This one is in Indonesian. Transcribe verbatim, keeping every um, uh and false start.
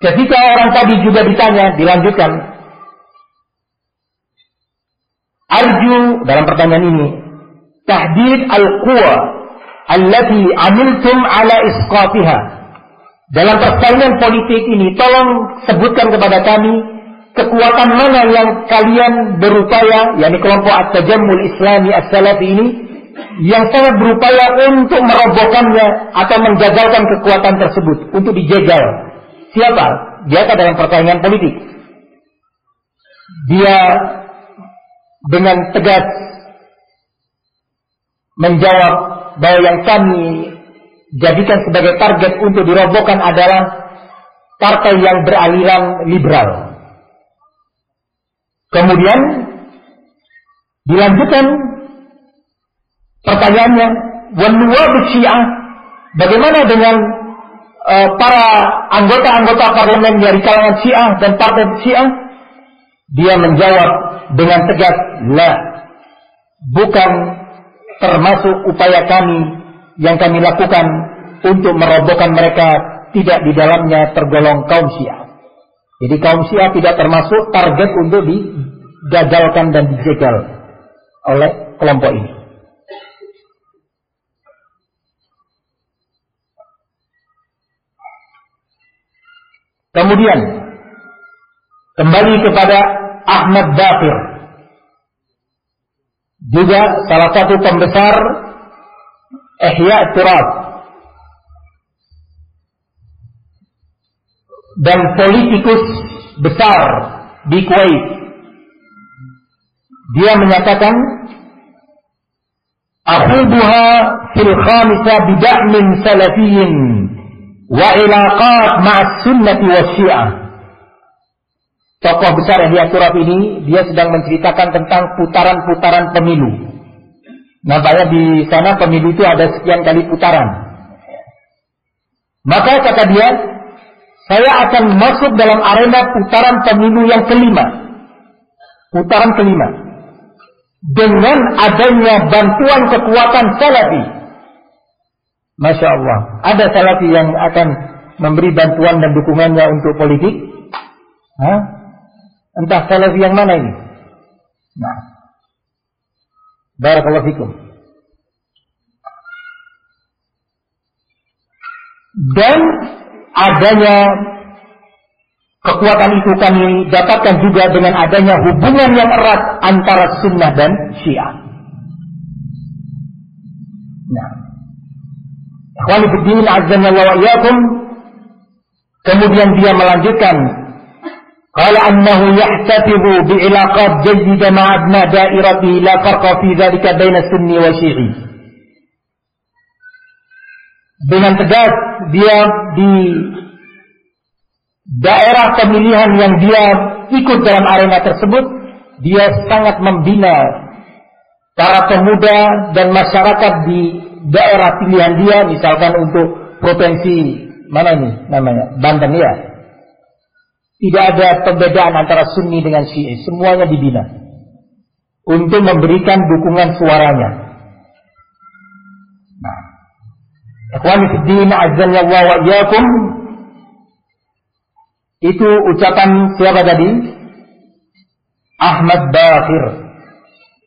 Ketika orang tadi juga ditanya, dilanjutkan, arju dalam pertanyaan ini, tahdid al-quwa allati amiltum ala isqatiha. Dalam persaingan politik ini, tolong sebutkan kepada kami kekuatan mana yang kalian berupaya, yakni kelompok At-Tajammul Islami As-Salafi ini, yang sangat berupaya untuk merobohkannya atau mengagalkan kekuatan tersebut, untuk dijegal. Siapa? Dia dalam persaingan politik. Dia dengan tegas menjawab bahwa yang kami jadikan sebagai target untuk dirobohkan adalah partai yang beraliran liberal. Kemudian dilanjutkan pertanyaannya, wan nuwab Syiah, bagaimana dengan uh, para anggota-anggota parlemen dari kalangan Syiah dan partai Syiah? Dia menjawab dengan tegas, la, bukan termasuk upaya kami yang kami lakukan untuk merobohkan mereka, tidak di dalamnya tergolong kaum Syiah. Jadi kaum Syiah tidak termasuk target untuk digagalkan dan dijegal oleh kelompok ini. Kemudian kembali kepada Ahmad Baqir, juga salah satu pembesar Ihya Turab dan politikus besar di Kuwait. Dia menyatakan, akhuduha fil khamisah bida'min salafiyyin wa ilaqat ma'as sunnati wa syiah. Tokoh besar Ihya Turab ini, dia sedang menceritakan tentang putaran-putaran pemilu. Nampaknya di sana pemilu itu ada sekian kali putaran. Maka kata dia, saya akan masuk dalam arena putaran pemilu yang kelima. Putaran kelima. Dengan adanya bantuan kekuatan Salafi. Masya Allah. Ada Salafi yang akan memberi bantuan dan dukungannya untuk politik? Hah? Entah Salafi yang mana ini? Nah. Barakallahu fikum. Dan adanya kekuatan itu kami dapatkan juga dengan adanya hubungan yang erat antara sunnah dan syiah. Nah, ikhwani fiddin azza wa iyyakum. Kemudian dia melanjutkan, qala annahu yahtafizu bi'ilaqat jayyida ma'abna da'irati la farqa fi dhalika baina sunni wa syi'i. Dengan tegas dia di daerah pemilihan yang dia ikut dalam arena tersebut, dia sangat membina para pemuda dan masyarakat di daerah pilihan dia, misalkan untuk provinsi mana ini namanya, Banten ya. Tidak ada perbedaan antara Sunni dengan Syi'i, semuanya dibina untuk memberikan dukungan suaranya. Nah, ikhwani fiddin azzani Allah wa iyyakum, itu ucapan siapa tadi? Ahmad Baqir.